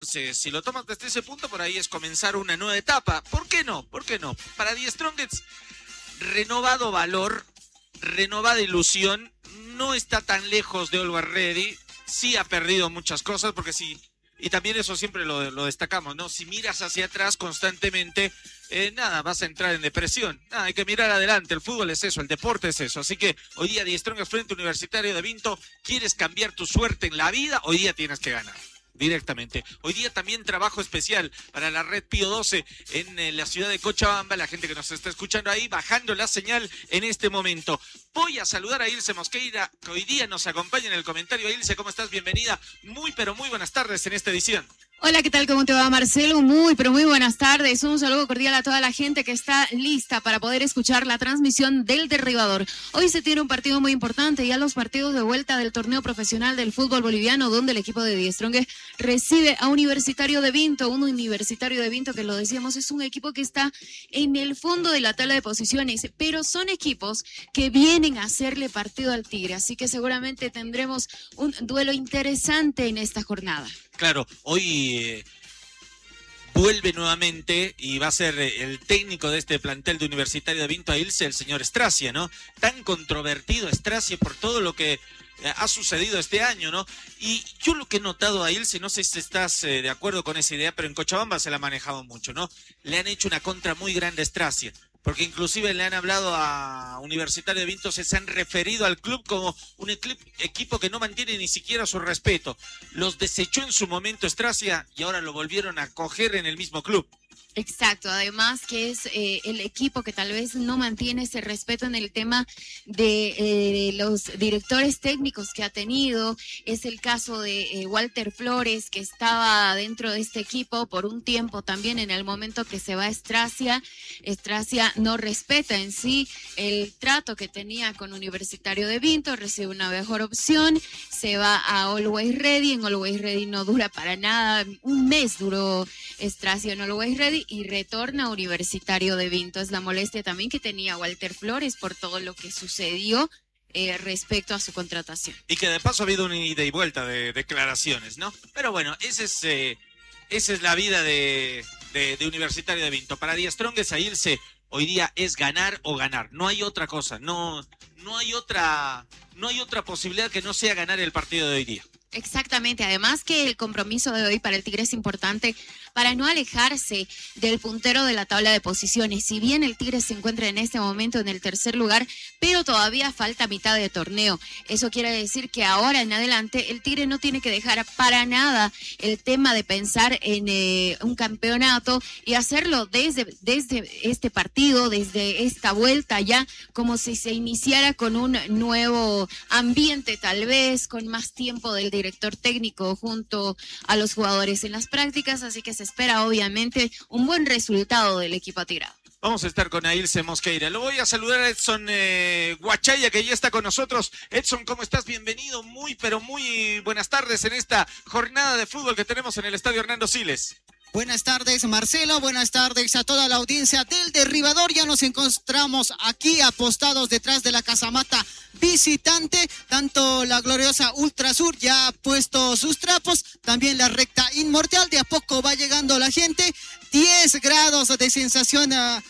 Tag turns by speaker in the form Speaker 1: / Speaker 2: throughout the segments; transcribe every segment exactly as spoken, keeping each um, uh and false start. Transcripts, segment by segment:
Speaker 1: Entonces, si lo tomas desde ese punto, por ahí es comenzar una nueva etapa. ¿Por qué no? ¿Por qué no? Para The Strongest, renovado valor, renovada ilusión, no está tan lejos de Always Ready. Sí ha perdido muchas cosas, porque sí, y también eso siempre lo, lo destacamos, ¿no? Si miras hacia atrás constantemente, eh, nada, vas a entrar en depresión. Nada, hay que mirar adelante, el fútbol es eso, el deporte es eso. Así que hoy día The Strongest frente Universitario de Vinto, ¿quieres cambiar tu suerte en la vida? Hoy día tienes que ganar. Directamente. Hoy día también trabajo especial para la red Pío doce en eh, la ciudad de Cochabamba, la gente que nos está escuchando ahí, bajando la señal en este momento. Voy a saludar a Ilse Mosqueira, que hoy día nos acompaña en el comentario. Ilse, ¿cómo estás? Bienvenida. Muy, pero muy buenas tardes en esta edición.
Speaker 2: Hola, ¿qué tal? ¿Cómo te va, Marcelo? Muy, pero muy buenas tardes. Un saludo cordial a toda la gente que está lista para poder escuchar la transmisión del Derribador. Hoy se tiene un partido muy importante, ya los partidos de vuelta del torneo profesional del fútbol boliviano, donde el equipo de The Strongest recibe a Universitario de Vinto, un Universitario de Vinto que, lo decíamos, es un equipo que está en el fondo de la tabla de posiciones, pero son equipos que vienen a hacerle partido al Tigre, así que seguramente tendremos un duelo interesante en esta jornada.
Speaker 1: Claro, hoy eh, vuelve nuevamente y va a ser eh, el técnico de este plantel de Universitario de Vinto a Ilse, el señor Stracia, ¿no? Tan controvertido Stracia por todo lo que eh, ha sucedido este año, ¿no? Y yo lo que he notado a Ilse, no sé si estás eh, de acuerdo con esa idea, pero en Cochabamba se la ha manejado mucho, ¿no? Le han hecho una contra muy grande a Stracia, porque inclusive le han hablado a Universitario de Vinto, se han referido al club como un equipo que no mantiene ni siquiera su respeto. Los desechó en su momento Stracia y ahora lo volvieron a coger en el mismo club.
Speaker 2: Exacto, además que es eh, el equipo que tal vez no mantiene ese respeto en el tema de eh, los directores técnicos que ha tenido. Es el caso de eh, Walter Flores, que estaba dentro de este equipo por un tiempo también. En el momento que se va Stracia, Stracia no respeta en sí el trato que tenía con Universitario de Vinto, recibe una mejor opción, se va a Always Ready, en Always Ready no dura para nada, un mes duró Stracia en Always Ready, y retorna a Universitario de Vinto. Es la molestia también que tenía Walter Flores por todo lo que sucedió eh, respecto a su contratación.
Speaker 1: Y que de paso ha habido una ida y vuelta de declaraciones, ¿no? Pero bueno, ese es, eh, esa es la vida de, de, de Universitario de Vinto. Para The Strongest, a irse hoy día es ganar o ganar. No hay otra cosa, no, no hay otra, no hay otra posibilidad que no sea ganar el partido de hoy día.
Speaker 2: Exactamente, además que el compromiso de hoy para el Tigre es importante para no alejarse del puntero de la tabla de posiciones. Si bien el Tigre se encuentra en este momento en el tercer lugar, pero todavía falta mitad de torneo. Eso quiere decir que ahora en adelante el Tigre no tiene que dejar para nada el tema de pensar en eh, un campeonato y hacerlo desde, desde este partido, desde esta vuelta ya, como si se iniciara con un nuevo ambiente, tal vez con más tiempo del director técnico junto a los jugadores en las prácticas, así que se espera obviamente un buen resultado del equipo atigrado.
Speaker 1: Vamos a estar con Ilse Mosqueira. Lo voy a saludar a Edson eh, Guachaya, que ya está con nosotros. Edson, ¿cómo estás? Bienvenido. Muy, pero muy buenas tardes en esta jornada de fútbol que tenemos en el Estadio Hernando Siles.
Speaker 3: Buenas tardes, Marcelo, buenas tardes a toda la audiencia del Derribador. Ya nos encontramos aquí apostados detrás de la casamata visitante, tanto la gloriosa Ultrasur ya ha puesto sus trapos, también la recta inmortal, de a poco va llegando la gente, diez grados de sensación uh,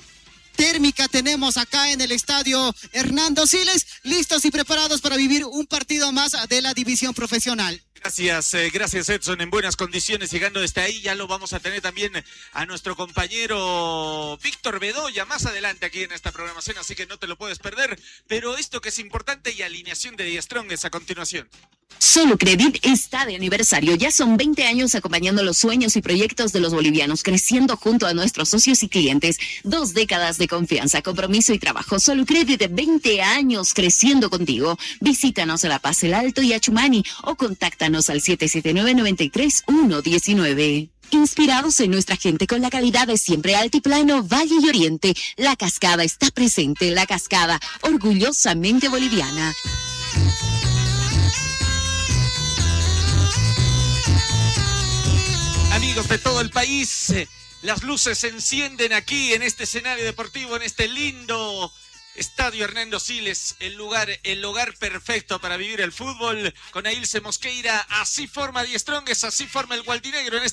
Speaker 3: térmica tenemos acá en el Estadio Hernando Siles, listos y preparados para vivir un partido más de la división profesional.
Speaker 1: Gracias, eh, gracias Edson, en buenas condiciones, llegando desde ahí. Ya lo vamos a tener también a nuestro compañero Víctor Bedoya más adelante aquí en esta programación, así que no te lo puedes perder. Pero esto que es importante, y alineación de The Strongest a continuación.
Speaker 4: Solucredit está de aniversario. Ya son veinte años acompañando los sueños y proyectos de los bolivianos, creciendo junto a nuestros socios y clientes. Dos décadas de confianza, compromiso y trabajo. Solucredit, veinte años creciendo contigo. Visítanos a La Paz, El Alto y Achumani o contáctanos al siete siete nueve, nueve tres, uno uno nueve. Inspirados en nuestra gente con la calidad de siempre, Altiplano, Valle y Oriente, La Cascada está presente. La Cascada, orgullosamente boliviana.
Speaker 1: Amigos de todo el país, las luces se encienden aquí en este escenario deportivo, en este lindo Estadio Hernando Siles, el lugar, el hogar perfecto para vivir el fútbol. Con Ilse Mosqueira, así forma The Strongest, así forma el Gualdinegro en este